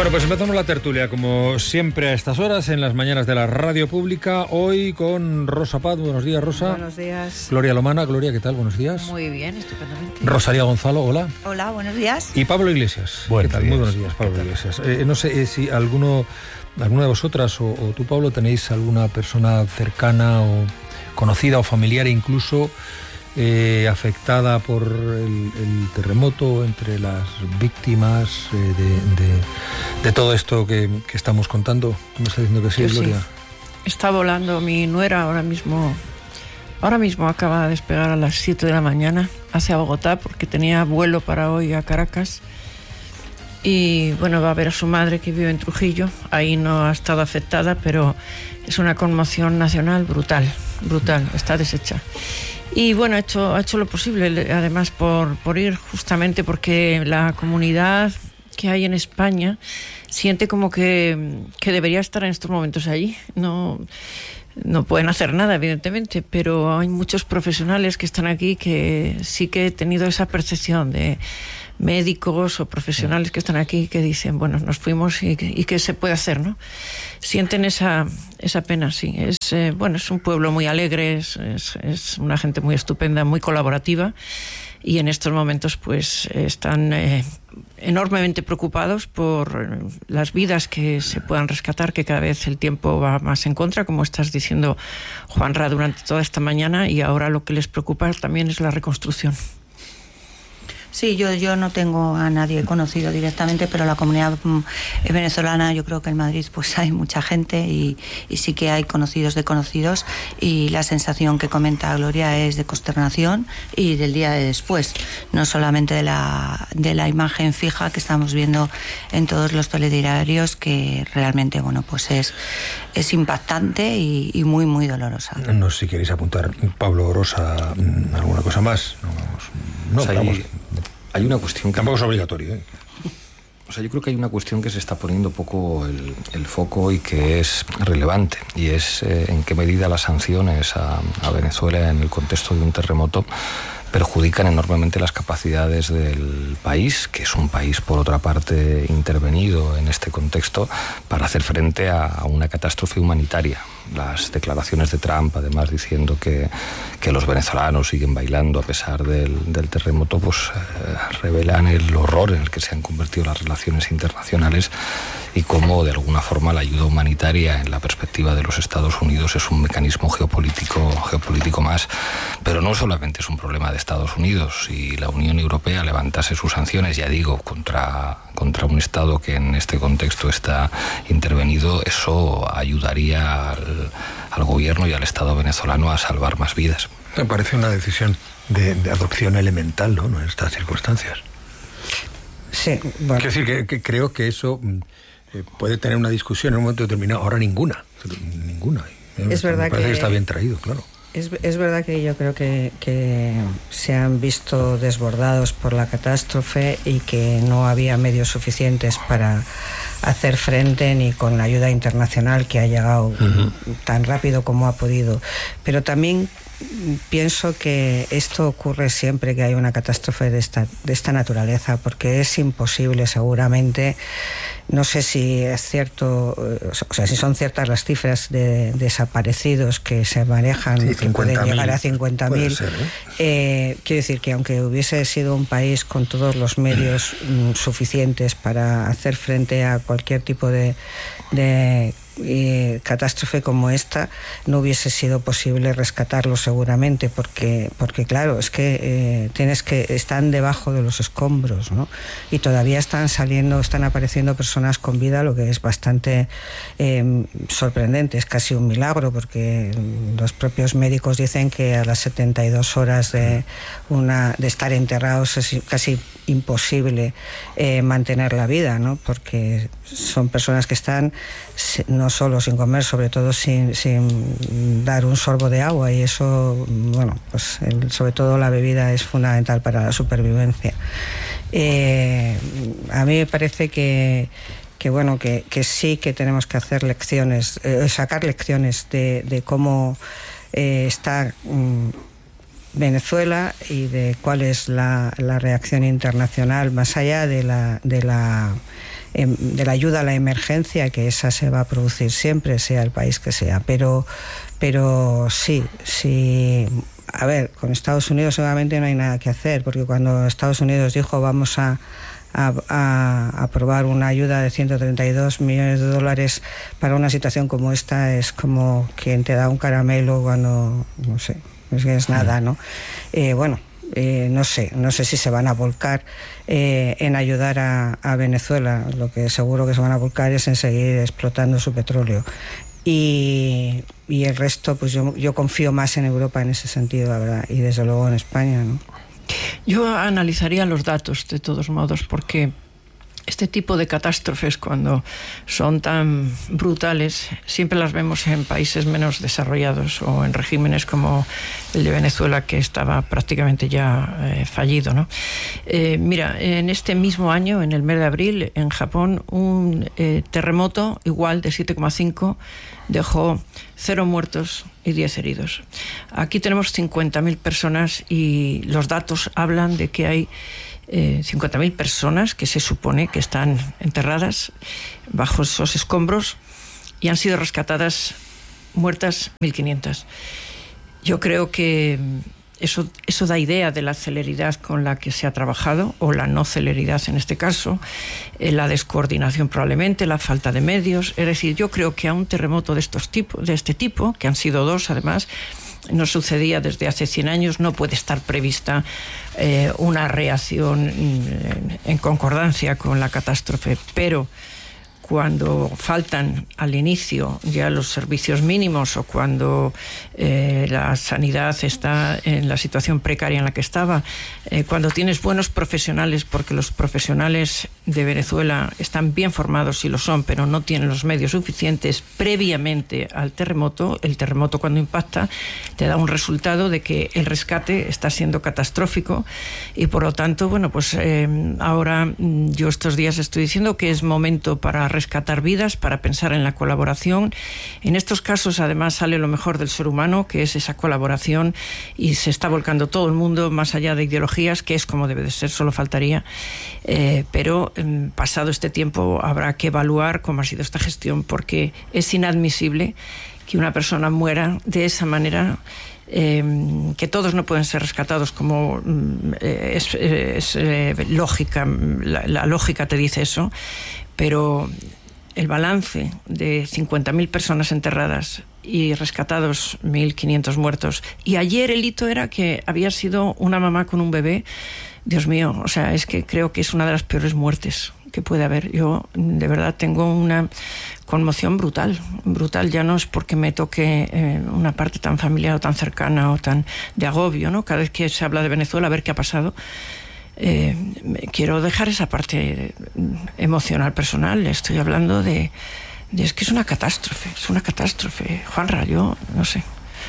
Bueno, pues empezamos la tertulia, como siempre a estas horas, en las mañanas de la radio pública. Hoy con Rosa Paz. Buenos días, Rosa. Buenos días. Gloria Lomana. Gloria, ¿qué tal? Buenos días. Muy bien, estupendamente. Rosalía Gonzalo, hola. Hola, buenos días. Y Pablo Iglesias. Buenos ¿Qué tal? días. Muy buenos días, Pablo Iglesias. No sé si alguna de vosotras o tú, Pablo, tenéis alguna persona cercana o conocida o familiar incluso afectada por el terremoto, entre las víctimas de todo esto que estamos contando. ¿Me está diciendo que sí, Gloria? Sí. Está volando mi nuera ahora mismo. Ahora mismo acaba de despegar a las 7 de la mañana hacia Bogotá porque tenía vuelo para hoy a Caracas. Y bueno, va a ver a su madre que vive en Trujillo. Ahí no ha estado afectada, pero es una conmoción nacional brutal, está deshecha. Y bueno, ha hecho lo posible, además por ir justamente porque la comunidad que hay en España siente como que debería estar en estos momentos allí. No pueden hacer nada, evidentemente, pero hay muchos profesionales que están aquí que sí que he tenido esa percepción de médicos o profesionales que están aquí que dicen, bueno, nos fuimos y qué se puede hacer, ¿no? Sienten esa pena, sí. Es un pueblo muy alegre, es una gente muy estupenda, muy colaborativa, y en estos momentos pues están enormemente preocupados por las vidas que se puedan rescatar, que cada vez el tiempo va más en contra, como estás diciendo, Juanra, durante toda esta mañana, y ahora lo que les preocupa también es la reconstrucción. Sí, yo no tengo a nadie conocido directamente, pero la comunidad venezolana, yo creo que en Madrid pues hay mucha gente y sí que hay conocidos de conocidos, y la sensación que comenta Gloria es de consternación y del día de después, no solamente de la imagen fija que estamos viendo en todos los telediarios, que realmente pues es impactante y muy, muy dolorosa. No sé si queréis apuntar, Pablo, Rosa, alguna cosa más. No, vamos. Hay una cuestión que... Tampoco es obligatorio, ¿eh? O sea, yo creo que hay una cuestión que se está poniendo poco el foco y que es relevante, y es en qué medida las sanciones a Venezuela en el contexto de un terremoto perjudican enormemente las capacidades del país, que es un país, por otra parte, intervenido en este contexto para hacer frente a una catástrofe humanitaria. Las declaraciones de Trump, además, diciendo que los venezolanos siguen bailando a pesar del terremoto, pues revelan el horror en el que se han convertido las relaciones internacionales y cómo, de alguna forma, la ayuda humanitaria en la perspectiva de los Estados Unidos es un mecanismo geopolítico más. Pero no solamente es un problema de Estados Unidos. Si la Unión Europea levantase sus sanciones, ya digo, contra un Estado que en este contexto está intervenido, eso ayudaría al gobierno y al Estado venezolano a salvar más vidas. Me parece una decisión de adopción elemental, ¿no? En estas circunstancias. Sí, bueno. Quiero decir que creo que eso puede tener una discusión en un momento determinado. Ahora ninguna. Es verdad que está bien traído, claro. Es verdad que yo creo que se han visto desbordados por la catástrofe y que no había medios suficientes para hacer frente, ni con la ayuda internacional que ha llegado tan rápido como ha podido. Pero también pienso que esto ocurre siempre que hay una catástrofe de esta naturaleza, porque es imposible, seguramente. No sé si es cierto, o sea, si son ciertas las cifras de desaparecidos que se manejan, sí, que pueden llegar a 50.000. Quiero decir que aunque hubiese sido un país con todos los medios suficientes para hacer frente a cualquier tipo de catástrofe como esta, no hubiese sido posible rescatarlo seguramente, porque claro, es que están debajo de los escombros, ¿no? Y todavía están apareciendo personas con vida, lo que es bastante sorprendente, es casi un milagro, porque los propios médicos dicen que a las 72 horas de estar enterrados es casi imposible mantener la vida, ¿no? Porque son personas que están no solo sin comer, sobre todo sin dar un sorbo de agua, y eso, pues sobre todo la bebida es fundamental para la supervivencia. A mí me parece que sí que tenemos que hacer sacar lecciones de cómo está Venezuela y de cuál es la reacción internacional, más allá de la de la ayuda a la emergencia, que esa se va a producir siempre, sea el país que sea, pero sí, a ver, con Estados Unidos seguramente no hay nada que hacer, porque cuando Estados Unidos dijo vamos a aprobar una ayuda de 132 millones de dólares para una situación como esta, es como quien te da un caramelo cuando, no sé, es nada, ¿no? No sé si se van a volcar en ayudar a Venezuela. Lo que seguro que se van a volcar es en seguir explotando su petróleo. Y el resto, pues yo confío más en Europa en ese sentido, la verdad, y desde luego en España, ¿no? Yo analizaría los datos de todos modos, porque este tipo de catástrofes, cuando son tan brutales, siempre las vemos en países menos desarrollados o en regímenes como el de Venezuela, que estaba prácticamente ya fallido, ¿no? Mira, en este mismo año, en el mes de abril, en Japón, un terremoto igual de 7,5 dejó 0 muertos y 10 heridos. Aquí tenemos 50.000 personas y los datos hablan de que hay 50.000 personas que se supone que están enterradas bajo esos escombros y han sido rescatadas, muertas 1.500. Yo creo que eso da idea de la celeridad con la que se ha trabajado, o la no celeridad en este caso, la descoordinación probablemente, la falta de medios. Es decir, yo creo que a un terremoto de este tipo, que han sido 2 además, no sucedía desde hace 100 años, no puede estar prevista una reacción en concordancia con la catástrofe, pero cuando faltan al inicio ya los servicios mínimos, o cuando la sanidad está en la situación precaria en la que estaba, cuando tienes buenos profesionales, porque los profesionales de Venezuela están bien formados y lo son, pero no tienen los medios suficientes previamente al terremoto, el terremoto cuando impacta te da un resultado de que el rescate está siendo catastrófico, y por lo tanto, bueno, pues ahora yo estos días estoy diciendo que es momento para rescatar vidas, para pensar en la colaboración. En estos casos además sale lo mejor del ser humano, que es esa colaboración, y se está volcando todo el mundo más allá de ideologías, que es como debe de ser, solo faltaría, pero pasado este tiempo habrá que evaluar cómo ha sido esta gestión, porque es inadmisible que una persona muera de esa manera, que todos no pueden ser rescatados, como es lógica, la lógica te dice eso, pero el balance de 50.000 personas enterradas y rescatados 1.500 muertos, y ayer el hito era que había sido una mamá con un bebé. Dios mío, o sea, es que creo que es una de las peores muertes que puede haber. Yo de verdad tengo una conmoción brutal, ya no es porque me toque una parte tan familiar o tan cercana o tan de agobio, ¿no? Cada vez que se habla de Venezuela, a ver qué ha pasado, quiero dejar esa parte emocional, personal. Estoy hablando de es que es una catástrofe, Juanra, yo no sé.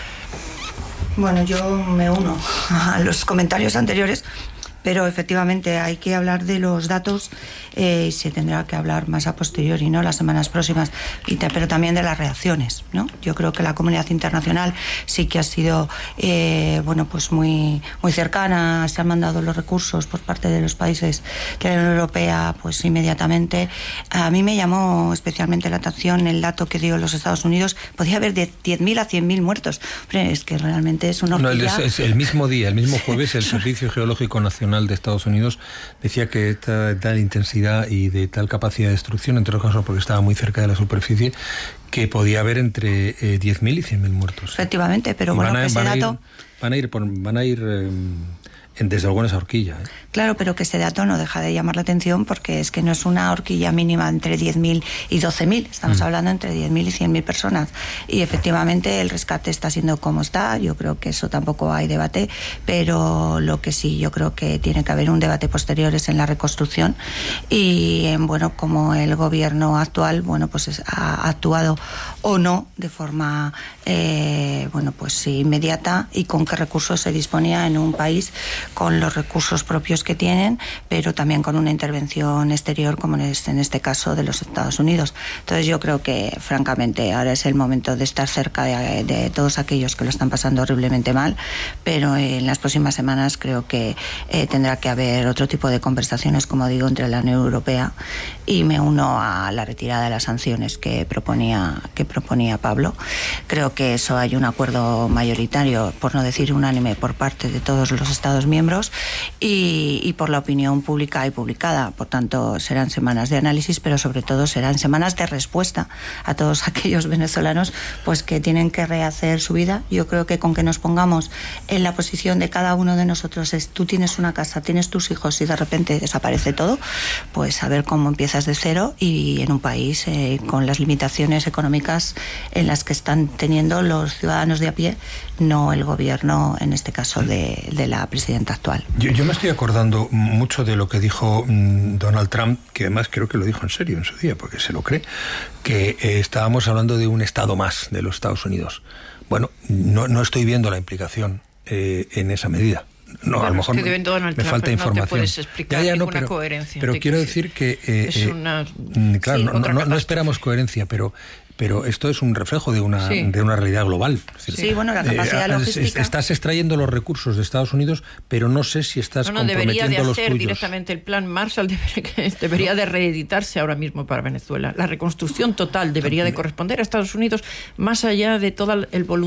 Bueno, yo me uno a los comentarios anteriores, pero efectivamente hay que hablar de los datos, y se tendrá que hablar más a posteriori, ¿no?, las semanas próximas, pero también de las reacciones, ¿no? Yo creo que la comunidad internacional sí que ha sido pues muy cercana, se han mandado los recursos por parte de los países de la Unión Europea pues inmediatamente. A mí me llamó especialmente la atención el dato que dio los Estados Unidos: podía haber de 10.000 a 100.000 muertos. Hombre, es que realmente es una horquilla. No, es el mismo día, el mismo jueves, el Servicio Geológico Nacional de Estados Unidos decía que de tal intensidad y de tal capacidad de destrucción, entre otras cosas porque estaba muy cerca de la superficie, que podía haber entre 10.000 y 100.000 muertos. Efectivamente, pero bueno, ese dato... Van a ir desde luego en esa horquilla. Claro, pero que ese dato no deja de llamar la atención, porque es que no es una horquilla mínima entre 10.000 y 12.000, estamos hablando entre 10.000 y 100.000 personas, y efectivamente el rescate está siendo como está. Yo creo que eso tampoco hay debate, pero lo que sí yo creo que tiene que haber un debate posterior es en la reconstrucción, y en como el gobierno actual pues ha actuado o no de forma pues inmediata, y con qué recursos se disponía en un país con los recursos propios que tienen, pero también con una intervención exterior como es en este caso de los Estados Unidos. Entonces yo creo que francamente ahora es el momento de estar cerca de todos aquellos que lo están pasando horriblemente mal, pero en las próximas semanas creo que tendrá que haber otro tipo de conversaciones, como digo, entre la Unión Europea y me uno a la retirada de las sanciones que proponía Pablo. Creo que eso hay un acuerdo mayoritario, por no decir unánime, por parte de todos los Estados miembros y por la opinión pública y publicada. Por tanto, serán semanas de análisis, pero sobre todo serán semanas de respuesta a todos aquellos venezolanos pues que tienen que rehacer su vida. Yo creo que con que nos pongamos en la posición de cada uno de nosotros, tú tienes una casa, tienes tus hijos y de repente desaparece todo, pues a ver cómo empiezas de cero y en un país con las limitaciones económicas en las que están teniendo los ciudadanos de a pie, no el gobierno, en este caso de la presidenta actual. Yo me estoy acordando mucho de lo que dijo Donald Trump, que además creo que lo dijo en serio en su día, porque se lo cree, que estábamos hablando de un estado más de los Estados Unidos. Bueno, no estoy viendo la implicación en esa medida. No, bueno, a lo mejor me falta información. No te puedes explicar ninguna coherencia. Pero quiero decir que claro, sí, no esperamos coherencia, pero esto es un reflejo de una realidad global. Es decir, sí, bueno, la capacidad logística. Estás extrayendo los recursos de Estados Unidos, pero no sé si estás comprometiendo los tuyos. Debería de hacer directamente el plan Marshall, debería de reeditarse ahora mismo para Venezuela. La reconstrucción total debería de corresponder a Estados Unidos, más allá de todo el volumen